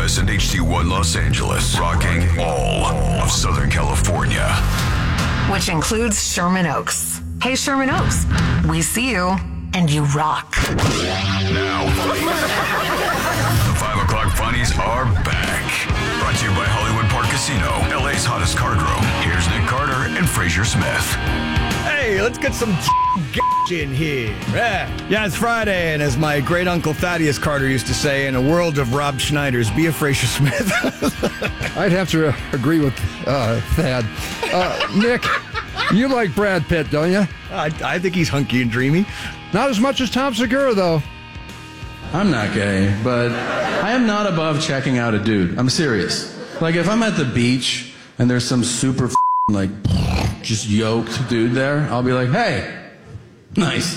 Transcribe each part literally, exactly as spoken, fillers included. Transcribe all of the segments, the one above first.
Angeles and H D one Los Angeles, rocking all of Southern California. Which includes Sherman Oaks. Hey, Sherman Oaks, we see you, and you rock. Now, the five o'clock Funnies are back. Brought to you by Hollywood Park Casino, L A's hottest card room. Here's Nick Carter and Frazier Smith. Hey, let's get some in here. Yeah. yeah, it's Friday, and as my great uncle Thaddeus Carter used to say, in a world of Rob Schneiders, be a Frazier Smith. I'd have to agree with uh, Thad. Uh, Nick, you like Brad Pitt, don't you? I, I think he's hunky and dreamy. Not as much as Tom Segura, though. I'm not gay, but I am not above checking out a dude. I'm serious. Like, if I'm at the beach and there's some super f- like just yoked dude there, I'll be like, hey, nice.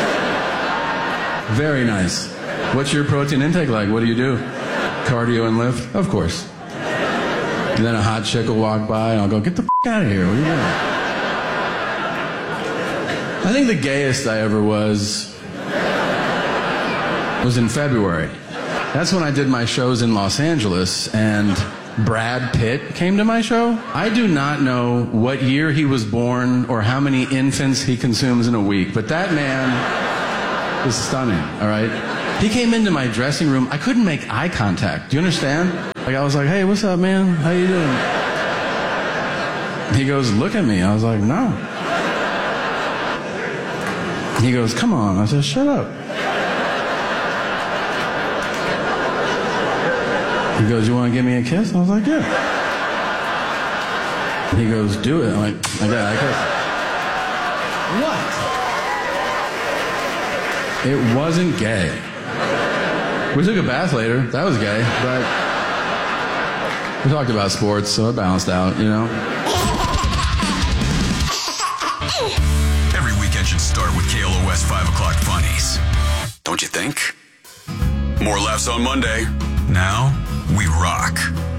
Very nice. What's your protein intake like? What do you do? Cardio and lift? Of course. And then a hot chick will walk by and I'll go, get the f- out of here. What are you doing? I think the gayest I ever was was in February. That's when I did my shows in Los Angeles, and Brad Pitt came to my show. I do not know what year he was born or how many infants he consumes in a week, but that man is stunning, all right? He came into my dressing room. I couldn't make eye contact. Do you understand? Like, I was like, hey, what's up, man? How you doing? He goes, look at me. I was like, no. He goes, come on. I said, shut up. He goes, you want to give me a kiss? I was like, yeah. He goes, do it. I'm like, I got I kiss. What? It wasn't gay. We took a bath later. That was gay. But we talked about sports, so it balanced out, you know? Every weekend should start with K L O S five o'clock Funnies. Don't you think? More laughs on Monday. Now, we rock.